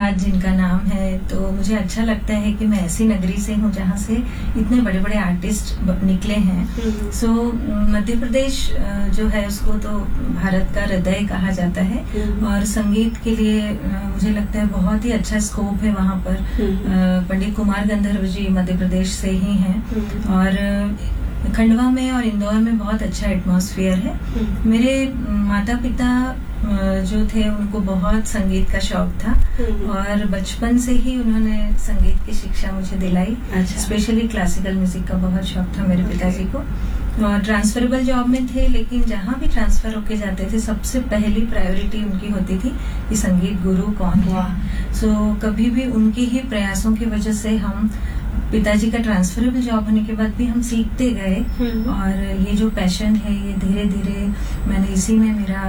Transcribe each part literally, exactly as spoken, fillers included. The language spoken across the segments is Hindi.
नाथ जिनका नाम है, तो मुझे अच्छा लगता है कि मैं ऐसी नगरी से हूँ जहाँ से इतने बड़े बड़े आर्टिस्ट निकले हैं। सो so, मध्य प्रदेश जो है उसको तो भारत का हृदय कहा जाता है और संगीत के लिए मुझे लगता है बहुत ही अच्छा स्कोप है वहाँ पर। पंडित कुमार गंधर्व जी मध्य प्रदेश से ही हैं और खंडवा में और इंदौर में बहुत अच्छा एटमॉस्फेयर है। मेरे माता पिता जो थे उनको बहुत संगीत का शौक था और बचपन से ही उन्होंने संगीत की शिक्षा मुझे दिलाई। अच्छा। स्पेशली क्लासिकल म्यूजिक का बहुत शौक था मेरे पिताजी को और ट्रांसफरेबल जॉब में थे, लेकिन जहाँ भी ट्रांसफर होके जाते थे सबसे पहली प्रायोरिटी उनकी होती थी कि संगीत गुरु कौन है। सो so, कभी भी उनके ही प्रयासों की वजह से हम पिताजी का ट्रांसफरेबल जॉब होने के बाद भी हम सीखते गए और ये जो पैशन है ये धीरे धीरे मैंने इसी में मेरा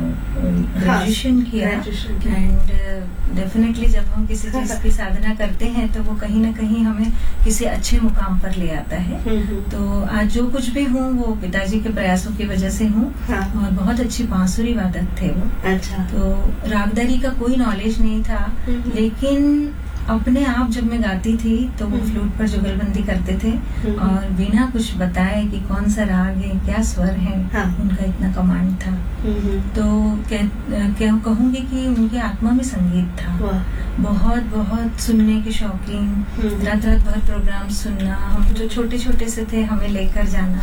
ग्रेजुएशन किया एंड डेफिनेटली जब हम किसी चीज की साधना करते हैं तो वो कहीं ना कहीं हमें किसी अच्छे मुकाम पर ले आता है। तो आज जो कुछ भी हूँ वो पिताजी के प्रयासों की वजह से हूँ। हाँ। और बहुत अच्छी बांसुरी वादक थे वो। अच्छा। तो रागदारी का कोई नॉलेज नहीं था, लेकिन अपने आप जब मैं गाती थी तो वो फ्लूट पर जुगलबंदी करते थे और बिना कुछ बताए कि कौन सा राग है क्या स्वर है। हाँ। उनका इतना कमांड था। तो क्या कहूँगी कि उनकी आत्मा में संगीत था। बहुत बहुत सुनने के शौकीन, रात रात भर प्रोग्राम सुनना, हम जो छोटे छोटे से थे हमें लेकर जाना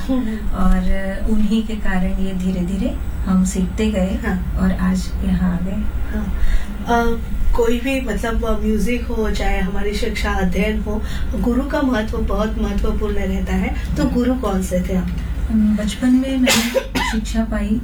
और उन्हीं के कारण ये धीरे धीरे हम सीखते गए। हाँ। और आज यहाँ आ गए। हाँ। कोई भी मतलब म्यूजिक हो चाहे हमारी शिक्षा अध्ययन हो, गुरु का महत्व बहुत महत्वपूर्ण रहता है। तो गुरु कौन से थे आप? बचपन में मैंने शिक्षा पाई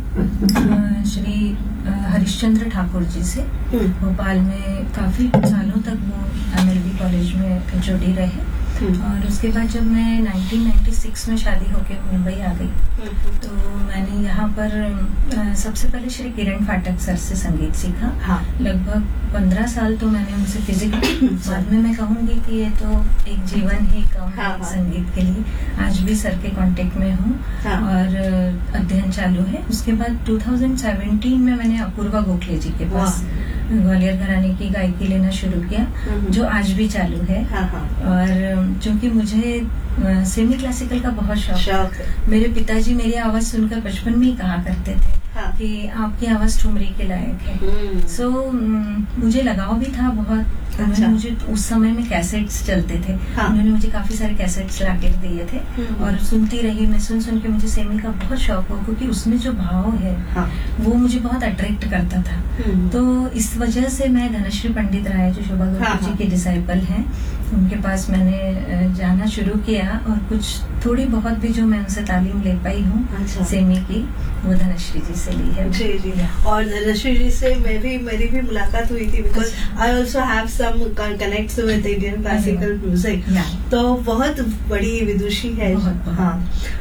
श्री हरिश्चंद्र ठाकुर जी से। भोपाल में काफी सालों तक वो एमएलबी कॉलेज में जुड़ी रहे और उसके बाद जब मैं नाइनटीन नाइंटी सिक्स में शादी होकर मुंबई आ गई तो मैंने यहाँ पर सबसे पहले श्री किरण फाटक सर से संगीत सीखा। हाँ। लगभग पंद्रह साल तो मैंने उनसे फिजिकली, बाद में मैं कहूँगी कि ये तो एक जीवन ही कम है। हाँ। संगीत के लिए आज भी सर के कांटेक्ट में हूँ। हाँ। और अध्ययन चालू है। उसके बाद टू थाउजेंड सेवेंटीन में मैंने अपूर्वा गोखले जी के पास ग्वालियर घराने की गायकी लेना शुरू किया, जो आज भी चालू है। हाँ। और क्योंकि मुझे सेमी क्लासिकल का बहुत शौक है। मेरे पिताजी मेरी आवाज सुनकर बचपन में ही कहा करते थे। हाँ। कि आपकी आवाज ठुमरी के लायक है। सो so, मुझे लगाव भी था बहुत। अच्छा। मुझे उस समय में कैसेट्स चलते थे। हाँ। उन्होंने मुझे काफी सारे कैसेट्स लाके दिए थे और सुनती रही मैं। सुन सुन के मुझे सेमी का बहुत शौक हुआ क्योंकि उसमें जो भाव है। हाँ। वो मुझे बहुत अट्रैक्ट करता था। तो इस वजह से मैं धनश्री पंडित राय जो शोभा गुप्ता जी के डिसाइपल हैं उनके पास मैंने जाना शुरू किया और कुछ थोड़ी बहुत भी जो मैं उनसे तालीम ले पाई हूँ। अच्छा। सेमी की वो धनश्री जी से ली है। जी जी। और धनश्री जी से मैं भी मेरी भी मुलाकात हुई थी because I also have some connects with Indian classical music. तो बहुत बड़ी विदुषी है। हाँ।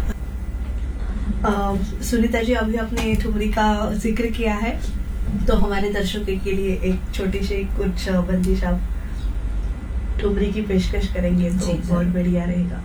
सुनीता जी, अभी आपने ठुमरी का जिक्र किया है तो हमारे दर्शकों के लिए एक छोटी सी कुछ बंदिश आप ठुमरी की पेशकश करेंगे तो बहुत बढ़िया रहेगा।